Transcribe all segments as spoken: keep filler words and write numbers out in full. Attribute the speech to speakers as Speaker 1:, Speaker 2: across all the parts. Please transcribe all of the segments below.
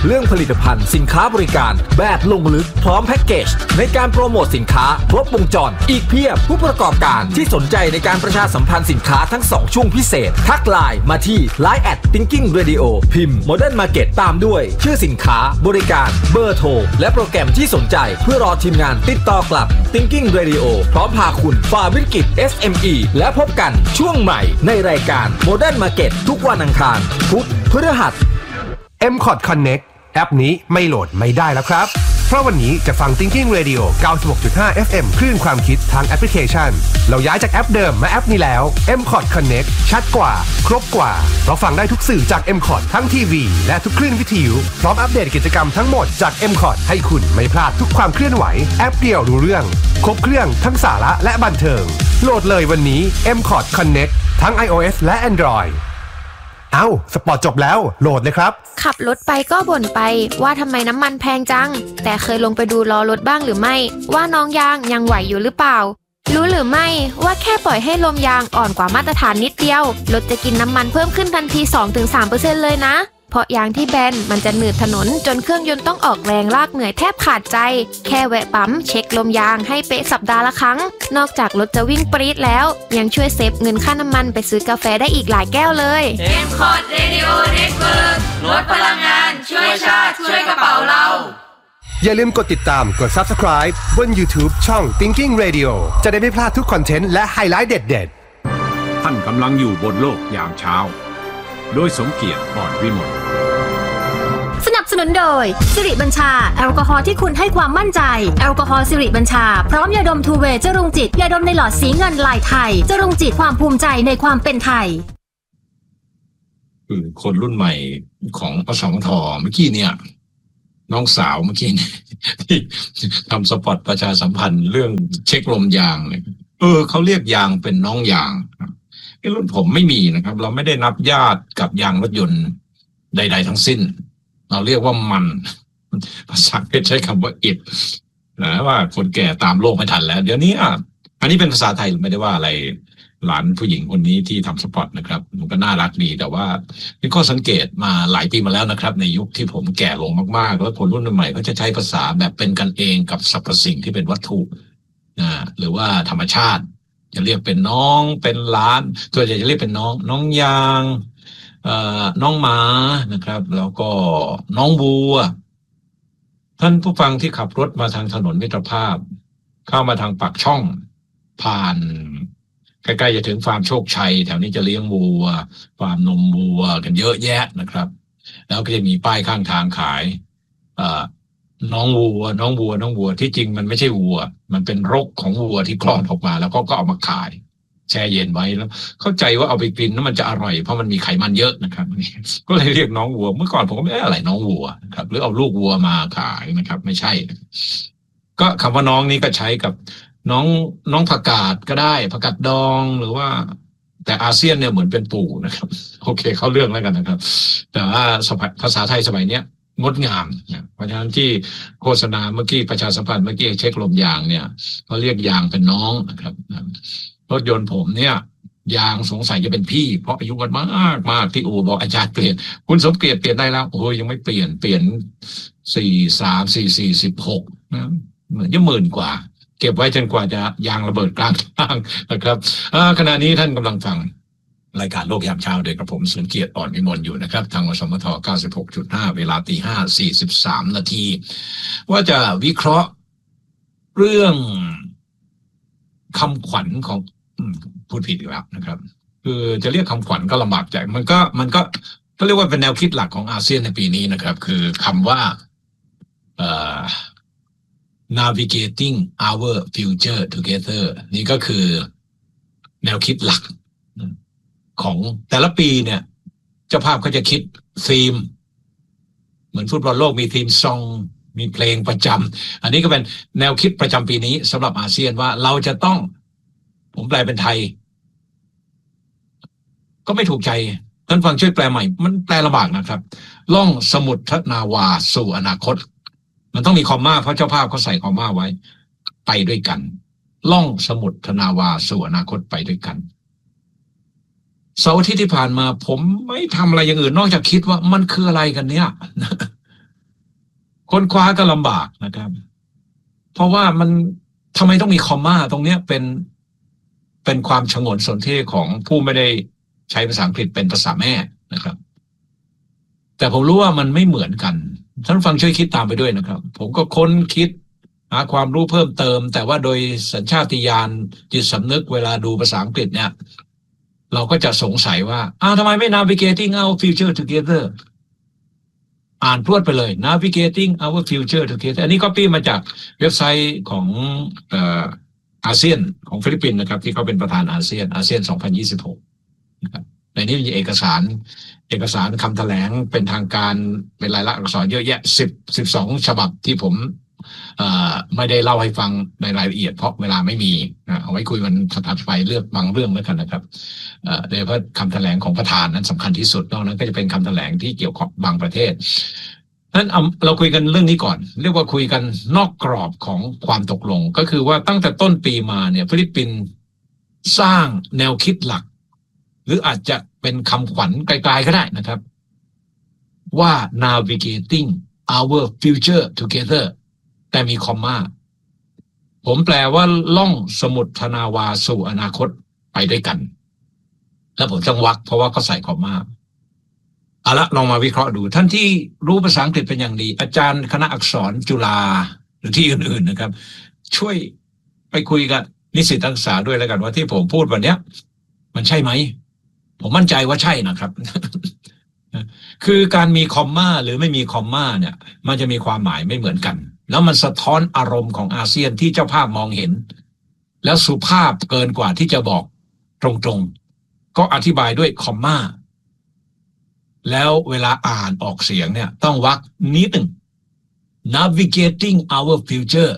Speaker 1: เรื่องผลิตภัณฑ์สินค้าบริการแบบลงลึกพร้อมแพ็กเกจในการโปรโมทสินค้าครบวงจรอีกเพียบผู้ประกอบการที่สนใจในการประชาสัมพันธ์สินค้าทั้งสองช่วงพิเศษทักไลน์มาที่ ไลน์ แอท Thinking Radio พิมพ์ Modern Market ตามด้วยชื่อสินค้าบริการเบอร์โทรและโปรแกรมที่สนใจเพื่อรอทีมงานติดต่อกลับ Thinking Radio พร้อมพาคุณฝ่าวิกฤต เอส เอ็ม อี และพบกันช่วงใหม่ในรายการ Modern Market ทุกวันอังคารพุธพฤหัส
Speaker 2: เอ็ม คอร์ด Connect แอปนี้ไม่โหลดไม่ได้แล้วครับเพราะวันนี้จะฟัง Thinking Radio เก้าสิบหกจุดห้า เอฟ เอ็ม คลื่นความคิดทางแอปพลิเคชันเราย้ายจากแอปเดิมมาแอปนี้แล้ว เอ็ม คอร์ด Connect ชัดกว่าครบกว่าเราฟังได้ทุกสื่อจาก เอ็ม คอร์ด ทั้งทีวีและทุกคลื่นวิทยุพร้อมอัปเดตกิจกรรมทั้งหมดจาก เอ็ม คอร์ด ให้คุณไม่พลาดทุกความเคลื่อนไหวแอปเดียวรู้เรื่องครบเครื่องทั้งสาระและบันเทิงโหลดเลยวันนี้ เอ็ม คอร์ด Connect ทั้ง iOS และ Androidเอ้าสปอร์ตจบแล้วโหลดเลยครับ
Speaker 3: ขับรถไปก็บ่นไปว่าทำไมน้ำมันแพงจังแต่เคยลงไปดูล้อรถบ้างหรือไม่ว่าน้องยางยังไหวอยู่หรือเปล่ารู้หรือไม่ว่าแค่ปล่อยให้ลมยางอ่อนกว่ามาตรฐานนิดเดียวรถจะกินน้ำมันเพิ่มขึ้นทันที สองถึงสามเปอร์เซ็นต์ เลยนะเพราะยางที่แบนมันจะหนืดถนนจนเครื่องยนต์ต้องออกแรงลากเหนื่อยแทบขาดใจแค่แวะปั๊มเช็คลมยางให้เป๊ะสัปดาห์ละครั้งนอกจากรถจะวิ่งปรี๊ดแล้วยังช่วยเซฟเงินค่าน้ำมันไปซื้อกาแฟได้อีกหลายแก้วเลย
Speaker 4: เอ็ม คอร์ด Radio Network ลดพลังงานช่วยชาติช่วยกระเป๋าเรา
Speaker 2: อย่าลืมกดติดตามกด Subscribe บน YouTube ช่อง Thinking Radio จะได้ไม่พลาดทุกคอนเทนต์และไฮไลท์เด็ดๆ
Speaker 5: ท่านกำลังอยู่บนโลกยามเช้าโดยสมเกียรติอ่อนวิมล
Speaker 6: สนับสนุนโดยสิริบัญชาแอลกอฮอล์ที่คุณให้ความมั่นใจแอลกอฮอล์สิริบัญชาพร้อมยาดมทูเวย์จรุงจิตยาดมในหลอดสีเงินลายไทยจรุงจิตความภูมิใจในความเป็นไทย
Speaker 7: คือคนรุ่นใหม่ของอสมทเมื่อกี้เนี่ยน้องสาวเมื่อกี้ที่ทำสปอตประชาสัมพันธ์เรื่องเช็คลมยางเนี่ยเออเขาเรียกยางเป็นน้องยางไอ้รุ่นผมไม่มีนะครับเราไม่ได้นับญาติกับยางรถยนต์ใดๆทั้งสิ้นเราเรียกว่ามันภาษาอังกฤษใช้คำว่าอิดนะว่าคนแก่ตามโลกไม่ทันแล้วเดี๋ยวนี้อ่ะอันนี้เป็นภาษาไทยไม่ได้ว่าอะไรหลานผู้หญิงคนนี้ที่ทำสปอตนะครับมันก็น่ารักดีแต่ว่าเป็นข้อสังเกตมาหลายปีมาแล้วนะครับในยุคที่ผมแก่ลงมากๆแล้วคนรุ่นใหม่เขาจะใช้ภาษาแบบเป็นกันเองกับสรรพสิ่งที่เป็นวัตถุนะหรือว่าธรรมชาติจะเรียกเป็นน้องเป็นหลานตัวใหญ่จะเรียกเป็นน้องน้องยางเอ่อน้องหมานะครับแล้วก็น้องวัวท่านผู้ฟังที่ขับรถมาทางถนนมิตรภาพเข้ามาทางปากช่องผ่านใกล้ๆจะถึงฟาร์มโชคชัยแถวนี้จะเลี้ยงวัวฟาร์มนมวัวกันเยอะแยะนะครับแล้วก็จะมีป้ายข้างทางขายเอ่อน้องวัวน้องวัวน้องวัวที่จริงมันไม่ใช่วัวมันเป็นรกของวัวที่คลอดออกมาแล้วก็ก็เอามาขายแช่เย็นไว้แล้วเข้าใจว่าเอาไปกินแล้วมันจะอร่อยเพราะมันมีไขมันเยอะนะครับก็เลยเรียกน้องวัวเมื่อก่อนผมก็ไม่ได้อะไรน้องวัวครับหรือเอาลูกวัวมาขายนะครับไม่ใช่ก็คำว่าน้องนี้ก็ใช้กับน้องน้องผักกาดก็ได้ผักกาดดองหรือว่าแต่อาเซียนเนี่ยเหมือนเป็นปู่นะครับโอเคเข้าเรื่องแล้วกันนะครับแต่ว่าภาษาไทยสมัยเนี้ยงดงามนะเพราะฉะนั้นที่โฆษณาเมื่อกี้ประชาสัมพันธ์เมื่อกี้เช็คลมยางเนี่ยเขาเรียกยางเป็นน้องนะครับรถยนต์ผมเนี่ยยางสงสัยจะเป็นพี่เพราะอายุกันมากมากที่อู่บอกอาจารย์เปลี่ยนคุณสมเกียรติเปลี่ยนได้แล้วโอ้ยยังไม่เปลี่ยนเปลี่ยนสี่สามสี่สี่สิบหกนะเหมือนจะหมื่นกว่าเก็บไว้จนกว่าจะยางระเบิดกลางทางนะครับขณะนี้ท่านกำลังฟังรายการโลกยามเช้าโดยกระผมสมเกียรติอ่อนวิมลอยู่นะครับทางอสมท เก้าสิบหกจุดห้า เวลาตีห้าสี่สิบสามนาทีว่าจะวิเคราะห์เรื่องคำขวัญของพูดผิดอีกแล้วนะครับคือจะเรียกคำขวัญก็ลำบากใจมันก็มันก็ก็เรียกว่าเป็นแนวคิดหลักของอาเซียนในปีนี้นะครับคือคำว่าเอ่อ navigating our future together นี่ก็คือแนวคิดหลักของแต่ละปีเนี่ยเจ้าภาพเขาจะคิดธีมเหมือนฟุตบอลโลกมีธีมซองมีเพลงประจำอันนี้ก็เป็นแนวคิดประจำปีนี้สำหรับอาเซียนว่าเราจะต้องผมแปลเป็นไทยก็ไม่ถูกใจท่านฟังช่วยแปลใหม่มันแปลลำบากนะครับล่องสมุทรนาวาสู่อนาคตมันต้องมีคอมมาเพราะเจ้าภาพเขาใส่คอมมาไว้ไปด้วยกันล่องสมุทรนาวาสู่อนาคตไปด้วยกันเสาร์อาทิตย์ที่ผ่านมาผมไม่ทำอะไรอย่างอื่นนอกจากคิดว่ามันคืออะไรกันเนี่ยค้นคว้าก็ลำบากนะครับเพราะว่ามันทำไมต้องมีคอมมาตรงเนี้ยเป็นเป็นความฉงนสนเท่ของผู้ไม่ได้ใช้ภาษาอังกฤษเป็นภาษาแม่นะครับแต่ผมรู้ว่ามันไม่เหมือนกันท่านฟังช่วยคิดตามไปด้วยนะครับผมก็ค้นคิดหาความรู้เพิ่มเติมแต่ว่าโดยสัญชาตญาณจิตสำนึกเวลาดูภาษาอังกฤษเนี่ยเราก็จะสงสัยว่าอ้าวทำไมไม่ navigating our future together อ่านพรวดไปเลย navigating our future together อันนี้ก็ปี้มาจากเว็บไซต์ของเอ่ออาเซียนของฟิลิปปินส์นะครับที่เขาเป็นประธานอาเซียนอาเซียนสองพันยี่สิบหกนะครับในนี้มีเอกสารเอกสารคำแถลงเป็นทางการเป็นลายลักษณ์อักษรเยอะแยะสิบ สิบสองฉบับที่ผมเอ่อไม่ได้เล่าให้ฟังในรายละเอียดเพราะเวลาไม่มีนะเอาไว้คุยวันถัดไปเลือกบางเรื่องแล้วกันนะครับเอ่อโดยเฉพาะคำแถลงของประธานนั้นสำคัญที่สุดนอกนั้นก็จะเป็นคำแถลงที่เกี่ยวกับบางประเทศนั้นเราคุยกันเรื่องนี้ก่อนเรียกว่าคุยกันนอกกรอบของความตกลงก็คือว่าตั้งแต่ต้นปีมาเนี่ยฟิลิปปินส์สร้างแนวคิดหลักหรืออาจจะเป็นคำขวัญไกลๆก็ได้นะครับว่า navigating our future together แต่มีคอมมาผมแปลว่าล่องสมุทรทนาวาสู่อนาคตไปด้วยกันแล้วผมจังวักเพราะว่าเขาใส่คอมมาเอาละลองมาวิเคราะห์ดูท่านที่รู้ภาษาอังกฤษเป็นอย่างดีอาจารย์คณะอักษรจุฬาหรือที่อื่นๆนะครับช่วยไปคุยกับนิสิตนักศึกษาด้วยแล้วกันว่าที่ผมพูดวันนี้มันใช่ไหมผมมั่นใจว่าใช่นะครับ คือการมีคอมมาหรือไม่มีคอมมาเนี่ยมันจะมีความหมายไม่เหมือนกันแล้วมันสะท้อนอารมณ์ของอาเซียนที่เจ้าภาพมองเห็นแล้วสุภาพเกินกว่าที่จะบอกตรงๆก็อธิบายด้วยคอมมาแล้วเวลาอ่านออกเสียงเนี่ยต้องวรรคนิดหนึ่ง navigating our future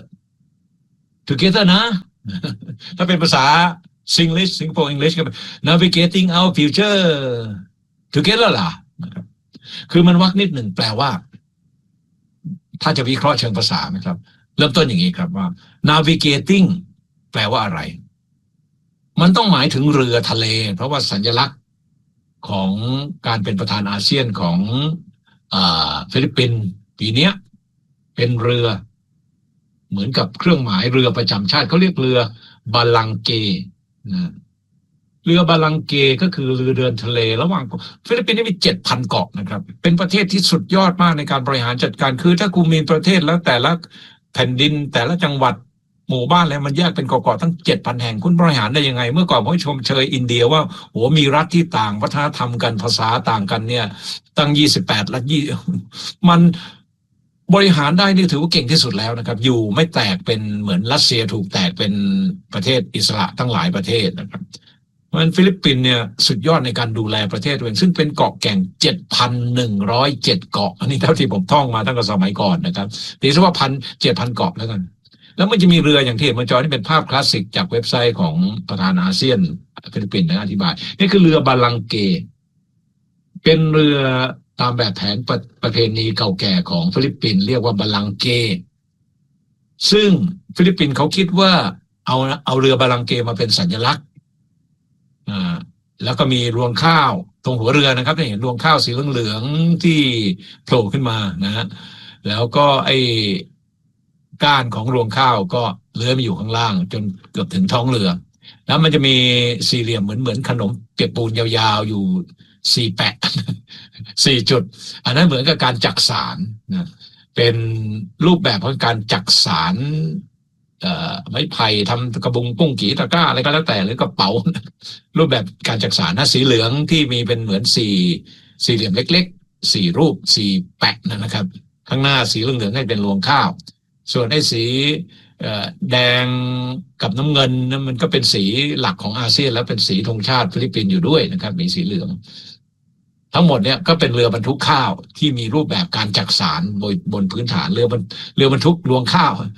Speaker 7: together นะ ถ้าเป็นภาษา Singlish Singapore English ก็ navigating our future together ล่ะนะครับคือมันวรรคนิดหนึ่งแปลว่าถ้าจะวิเคราะห์เชิงภาษานะครับเริ่มต้นอย่างนี้ครับว่า navigating แปลว่าอะไรมันต้องหมายถึงเรือทะเลเพราะว่าสัญลักษณ์ของการเป็นประธานอาเซียนของอ่าฟิลิปปินส์ปีนี้เป็นเรือเหมือนกับเครื่องหมายเรือประจำชาติเขาเรียกเรือบาลังเกนะเรือบาลังเกก็คือเรือเดินทะเลระหว่างฟิลิปปินส์มี เจ็ดพัน เกาะนะครับเป็นประเทศที่สุดยอดมากในการบริหารจัดการคือถ้าคุณมีประเทศแล้วแต่ละแผ่นดินแต่ละจังหวัดหมู่บ้านอะไรมันแยกเป็นเกาะๆทั้ง เจ็ดพัน แห่งคุณบริหารได้ยังไงเมื่อก่อนผมชมเชยอินเดียว่าโหมีรัฐที่ต่างวัฒนธรรมกันภาษาต่างกันเนี่ยตั้งยี่สิบแปดรัฐยี่มันบริหารได้นี่ถือว่าเก่งที่สุดแล้วนะครับอยู่ไม่แตกเป็นเหมือนรัสเซียถูกแตกเป็นประเทศอิสระทั้งหลายประเทศนะครับเพราะฉะนั้นฟิลิปปินส์เนี่ยสุดยอดในการดูแลประเทศตัวเองซึ่งเป็นเกาะแก่ง เจ็ดพันหนึ่งร้อยเจ็ด เกาะอันนี้เท่าที่ผมท่องมาตั้งแต่สมัยก่อนนะครับตีซะว่าพันเจ็ดพันเกาะแล้วกันแล้วมันจะมีเรืออย่างที่เห็นบนจอนี่เป็นภาพคลาสสิกจากเว็บไซต์ของประธานอาเซียนฟิลิปปินส์นะอธิบายนี่คือเรือบาลังเกเป็นเรือตามแบบแผนประประเพณีเก่าแก่ของฟิลิปปินส์เรียกว่าบาลังเกซึ่งฟิลิปปินส์เขาคิดว่าเอาเอาเรือบาลังเกมาเป็นสัญลักษณ์อ่าแล้วก็มีรวงข้าวตรงหัวเรือนะครับจะเห็นรวงข้าวสีเหลืองๆที่โผล่ขึ้นมานะฮะแล้วก็ไอ้ก้านของรวงข้าวก็เลื้อยมาอยู่ข้างล่างจนเกือบถึงท้องเรือแล้วมันจะมีสี่เหลี่ยมเหมือนเหมือนขนมเปียกปูนยาวๆอยู่สี่แปะสี่จุดอันนั้นเหมือนกับการจักสานนะเป็นรูปแบบของการจักสานเอ่อไม้ไผ่ทำกระบุงกุ้งกีตะกร้าอะไรก็แล้วแต่หรือกระเป๋ารูปแบบการจักสานนะสีเหลืองที่มีเป็นเหมือนสี่สี่เหลี่ยมเล็กๆสี่รูปสี่แปะนะครับข้างหน้าสีเหลืองๆให้เป็นรวงข้าวส่วนไอ้สีแดงกับน้ำเงินนั้นมันก็เป็นสีหลักของอาเซียนแล้วเป็นสีธงชาติฟิลิปปินส์อยู่ด้วยนะครับมีสีเหลืองทั้งหมดเนี่ยก็เป็นเรือบรรทุกข้าวที่มีรูปแบบการจักสานบนบนพื้นฐานเรือบรรเรือบรรทุกรวงข้าว